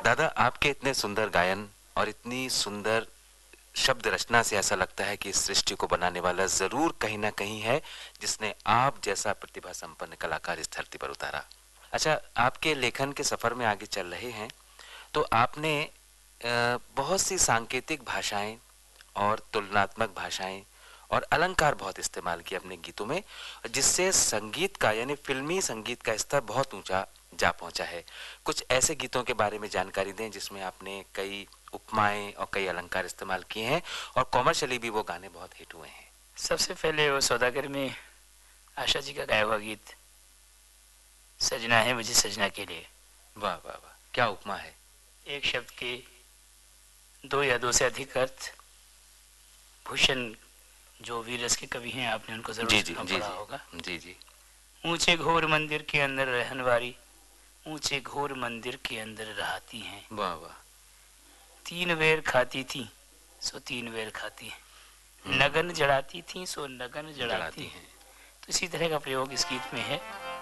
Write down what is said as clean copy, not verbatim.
दादा, आपके इतने सुंदर गायन और इतनी सुंदर शब्द रचना से ऐसा लगता है कि इस सृष्टि को बनाने वाला जरूर कहीं ना कहीं है, जिसने आप जैसा प्रतिभा संपन्न कलाकार इस धरती पर उतारा। अच्छा, आपके लेखन के सफर में आगे चल रहे हैं तो आपने बहुत सी सांकेतिक भाषाएं और तुलनात्मक भाषाएं और अलंकार बहुत इस्तेमाल किए अपने गीतों में, जिससे संगीत का यानी फिल्मी संगीत का स्तर बहुत ऊंचा जा पहुंचा है। कुछ ऐसे गीतों के बारे में जानकारी दें जिसमें आपने कई उपमाएं और कई अलंकार इस्तेमाल किए हैं और कॉमर्शियली भी वो गाने बहुत हिट हुए हैं। सबसे पहले वो सौदागर में आशा जी का गाया हुआ गीत सजना है मुझे सजना के लिए। वाह वाह वाह, क्या उपमा है। एक शब्द के दो या दो से अधिक अर्थ। भूषण जो वीर रस के कवि हैं, आपने उनको जरूर जी जी सुना जी पढ़ा जी होगा। जी जी। ऊंचे घोर मंदिर के अंदर रहन वारी, ऊंचे घोर मंदिर के अंदर रहती हैं। वाह वाह। तीन वेर खाती थी सो तीन वेर खाती हैं। नगन जड़ाती थी सो नगन जड़ाती हैं। तो इसी तरह का प्रयोग इस गीत में है।